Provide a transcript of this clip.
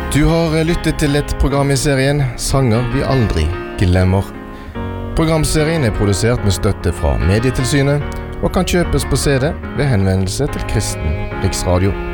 Du har lyttet til et program I serien Sanger vi aldri glemmer. Programserien produsert med støtte fra Medietilsynet og kan kjøpes på CD ved henvendelse til Kristen Riksradio.